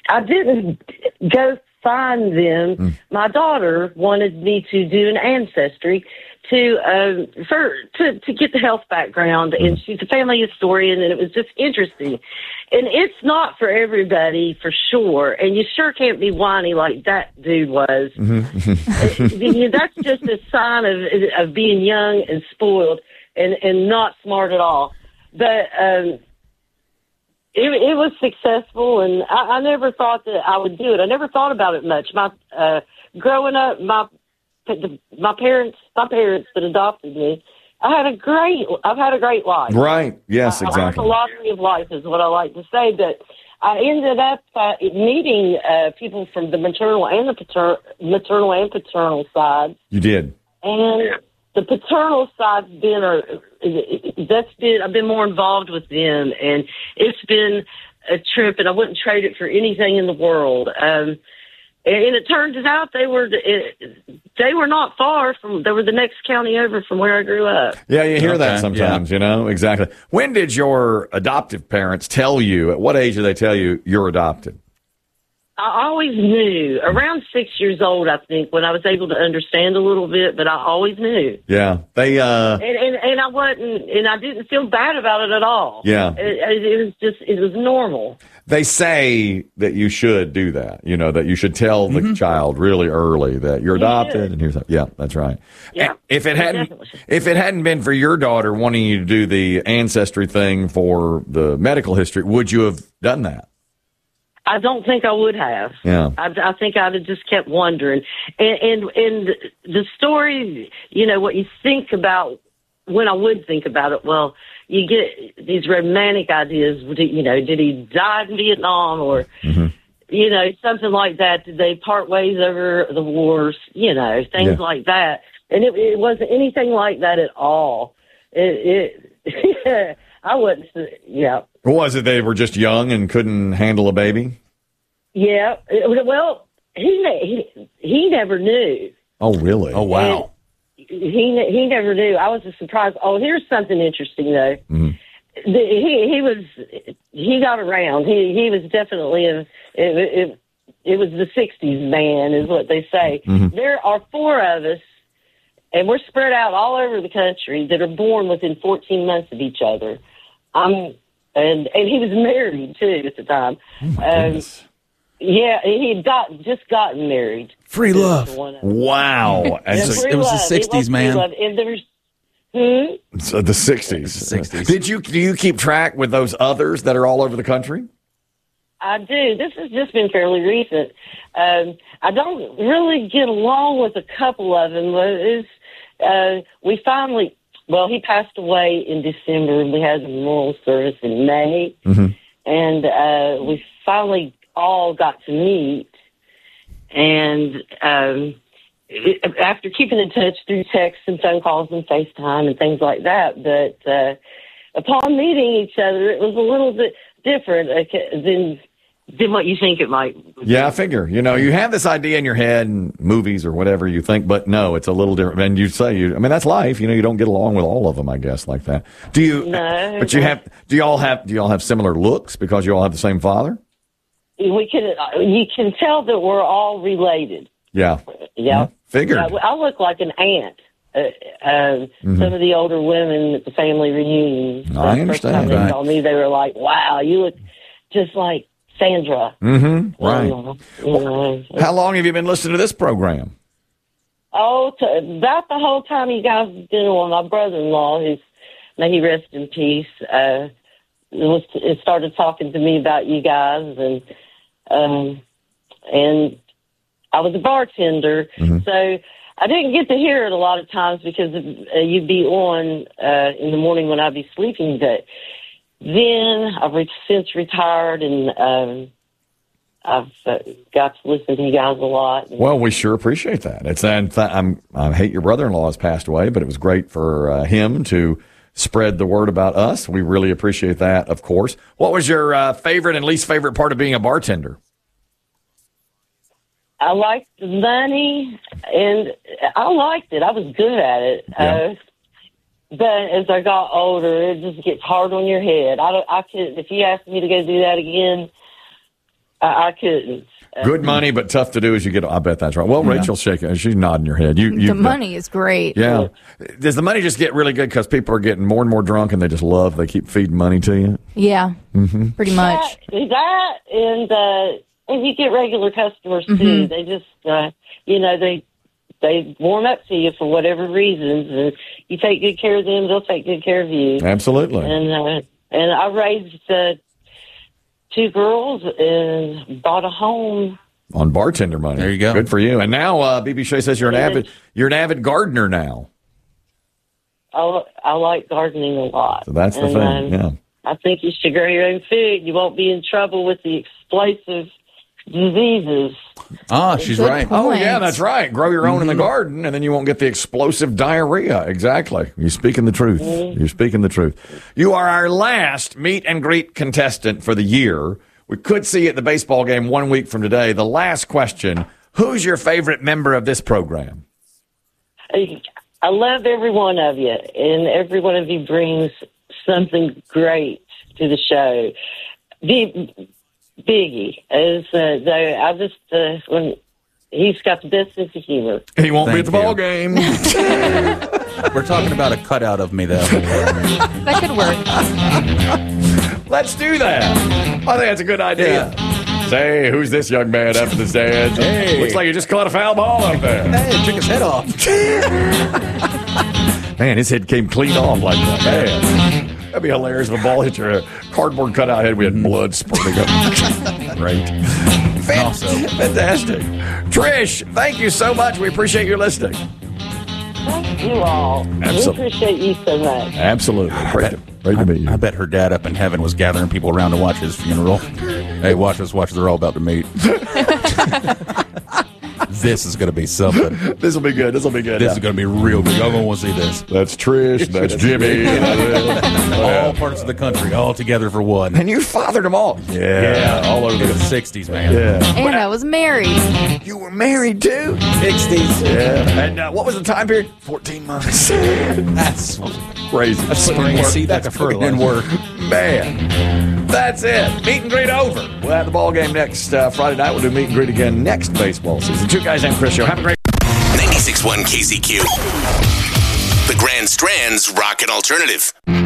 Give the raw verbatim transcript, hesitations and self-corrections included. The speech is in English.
I didn't go find them. Mm. My daughter wanted me to do an ancestry to uh, for to, to get the health background, mm. and she's a family historian, and it was just interesting. And it's not for everybody, for sure, and you sure can't be whiny like that dude was. Mm-hmm. That's just a sign of of being young and spoiled and, and not smart at all. But um, it, it was successful, and I, I never thought that I would do it. I never thought about it much. My uh, growing up, my my parents, my parents that adopted me, I had a great. I've had a great life. Right. Yes. I, exactly. I like a lottery of life is what I like to say. But I ended up uh, meeting uh, people from the maternal and the pater- maternal and paternal sides. You did. And the paternal side's been a. That's been. I've been more involved with them, and it's been a trip. And I wouldn't trade it for anything in the world. Um, And it turns out they were they were not far from. They were the next county over from where I grew up. Yeah, you hear okay, that sometimes, yeah. you know, exactly. When did your adoptive parents tell you, at what age did they tell you you're adopted? I always knew. Around six years old, I think, when I was able to understand a little bit, but I always knew. Yeah, they. Uh, and, and and I wasn't, and I didn't feel bad about it at all. Yeah, it, it was just, it was normal. They say that you should do that, you know, that you should tell the mm-hmm. child really early that you're adopted. You and here's, yeah, that's right. Yeah, and if it hadn't, definitely. if it hadn't been for your daughter wanting you to do the ancestry thing for the medical history, would you have done that? I don't think I would have. Yeah, I, I think I'd have just kept wondering. And, and and the story, you know, what you think about when I would think about it, well, you get these romantic ideas. You know, did he die in Vietnam, or mm-hmm. you know, something like that? Did they part ways over the wars? You know, things yeah. like that. And it, it wasn't anything like that at all. It, it I wouldn't. Yeah. Was it they were just young and couldn't handle a baby? Yeah. Well, he he, he never knew. Oh, really? Oh, wow. And he he never knew. I was surprised. Oh, here's something interesting though. Mm-hmm. The, he he was he got around. He he was definitely a. It, it, it was the sixties man, is what they say. Mm-hmm. There are four of us, and we're spread out all over the country, that are born within fourteen months of each other. Um, and and he was married too at the time. Oh my um, yeah, he had got just gotten married. Free love. Wow, yeah, so it was the sixties, man. And there was, hmm? So the sixties. The sixties. Did you do you keep track with those others that are all over the country? I do. This has just been fairly recent. Um, I don't really get along with a couple of them. It's, uh, we finally, well, he passed away in December, and we had the memorial service in May, mm-hmm. and uh, we finally all got to meet. And um, it, after keeping in touch through texts and phone calls and FaceTime and things like that, but uh, upon meeting each other, it was a little bit different than than what you think it might be. Yeah, I figure. You know, you have this idea in your head and movies or whatever you think, but no, it's a little different. And you say, you, I mean, that's life. You know, you don't get along with all of them, I guess, like that. Do you? No. But you have. Do you all have? Do you all have similar looks because you all have the same father? We can. You can tell that we're all related. Yeah. Yeah. Mm-hmm. Figured. Yeah, I look like an aunt. Uh, uh, mm-hmm. Some of the older women at the family reunion. I understand. The first time right. they told me, they were like, "Wow, you look just like Sandra." Mm-hmm. Right. You know, how long have you been listening to this program? Oh, to, about the whole time you guys have been on. My brother-in-law, who's, may he rest in peace, uh, was it started talking to me about you guys, and um, and I was a bartender, mm-hmm. so I didn't get to hear it a lot of times because of, uh, you'd be on uh, in the morning when I'd be sleeping, but then I've re- since retired, and um, I've uh, got to listen to you guys a lot. Well, we sure appreciate that. It's and th- I'm I hate your brother-in-law has passed away, but it was great for uh, him to spread the word about us. We really appreciate that, of course. What was your uh, favorite and least favorite part of being a bartender? I liked the money, and I liked it. I was good at it. Yeah. Uh, but as I got older, it just gets hard on your head. I don't, I could, if you asked me to go do that again, I, I couldn't. Good money, but tough to do as you get. I bet that's right. Well, Yeah. Rachel's shaking. She's nodding her head. You, you. The money is great. Yeah. Does the money just get really good because people are getting more and more drunk and they just love? They keep feeding money to you. Yeah, Mm-hmm. pretty much. That, that and uh, and you get regular customers too. Mhm. They just, uh, you know, they they warm up to you for whatever reasons, and you take good care of them, they'll take good care of you. Absolutely. And uh, and I raised uh, two girls and bought a home. On bartender money. There you go. Good for you. And now uh, B B Shea says you're an avid you're an avid gardener now. I, I like gardening a lot. So that's the And, thing. um, Yeah. I think you should grow your own food. You won't be in trouble with the explosive diseases. Ah, she's Good right. point. Oh, yeah, that's right. Grow your own in the Mm-hmm. garden, and then you won't get the explosive diarrhea. Exactly. You're speaking the truth. Mm-hmm. You're speaking the truth. You are our last meet and greet contestant for the year. We could see you at the baseball game one week from today. The last question, who's your favorite member of this program? I I love every one of you, and every one of you brings something great to the show. Big, Biggie is uh, though I just uh, when he's got the best sense of humor. He won't be Thank at the ball you. game. We're talking about a cutout of me, though. That could work. Let's do that. I think that's a good idea. Say, who's this young man up in the stands? Hey. Looks like he just caught a foul ball up there. Hey, took his head off. Man, his head came clean off like that. Man, that'd be hilarious if a ball hit your cardboard cutout head. We had blood spurting up. Great. Also, Fantastic. Trish, thank you so much. We appreciate your listening. Thank you all. Absolutely. We appreciate you so much. Absolutely. Great, to- great to meet you. I bet her dad up in heaven was gathering people around to watch his funeral. Hey, watch us, watch us. They're all about to meet. This is going to be something. This will be good. This will be good. This Yeah. is going to be real big. Y'all going to want to see this. That's Trish. That's Jimmy. All parts of the country, all together for one. And you fathered them all. Yeah. All over In the the sixties, man. Yeah. And I was married. You were married too? sixties. Yeah. And uh, what was the time period? fourteen months. That's Crazy. That's spring Work. seed. That's putting in work. Man. That's it. Meet and greet over. We'll have the ball game next uh, Friday night. We'll do meet and greet again next baseball season. Two Guys Named Chris show. Have a great ninety-six point one K Z Q. The Grand Strand's Rocket Alternative.